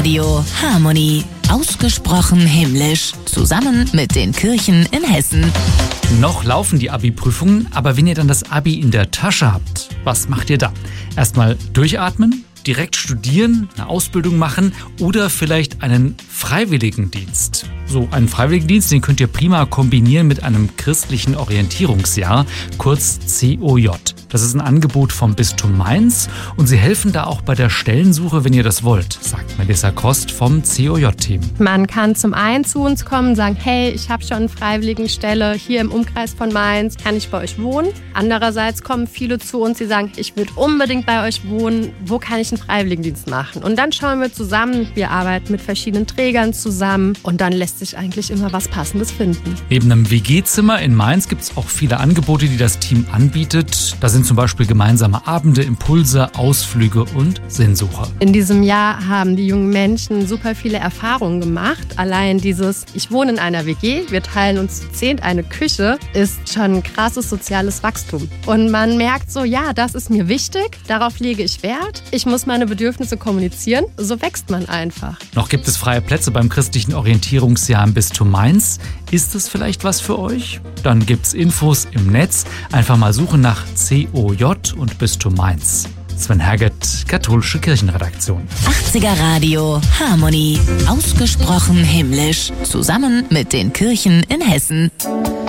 Radio Harmonie. Ausgesprochen himmlisch. Zusammen mit den Kirchen in Hessen. Noch laufen die Abi-Prüfungen, aber wenn ihr dann das Abi in der Tasche habt, was macht ihr da? Erstmal durchatmen, direkt studieren, eine Ausbildung machen oder vielleicht einen Freiwilligendienst. So einen Freiwilligendienst, den könnt ihr prima kombinieren mit einem christlichen Orientierungsjahr, kurz COJ. Das ist ein Angebot vom Bistum Mainz und sie helfen da auch bei der Stellensuche, wenn ihr das wollt, sagt Melissa Kost vom COJ-Team. Man kann zum einen zu uns kommen und sagen, hey, ich habe schon eine Freiwilligenstelle hier im Umkreis von Mainz, kann ich bei euch wohnen? Andererseits kommen viele zu uns, die sagen, ich will unbedingt bei euch wohnen, wo kann ich einen Freiwilligendienst machen? Und dann schauen wir zusammen, wir arbeiten mit verschiedenen Trägern zusammen und dann lässt sich eigentlich immer was Passendes finden. Neben einem WG-Zimmer in Mainz gibt es auch viele Angebote, die das Team anbietet. Da sind zum Beispiel gemeinsame Abende, Impulse, Ausflüge und Sinnsuche. In diesem Jahr haben die jungen Menschen super viele Erfahrungen gemacht. Allein dieses, ich wohne in einer WG, wir teilen uns zu 10 eine Küche, ist schon ein krasses soziales Wachstum. Und man merkt so, ja, das ist mir wichtig, darauf lege ich Wert. Ich muss meine Bedürfnisse kommunizieren, so wächst man einfach. Noch gibt es freie Plätze beim christlichen Orientierungsjahr im Bistum Mainz. Ist das vielleicht was für euch? Dann gibt's Infos im Netz. Einfach mal suchen nach COJ und Bistum Mainz. Sven Herget, Katholische Kirchenredaktion. 80er Radio Harmonie. Ausgesprochen himmlisch. Zusammen mit den Kirchen in Hessen.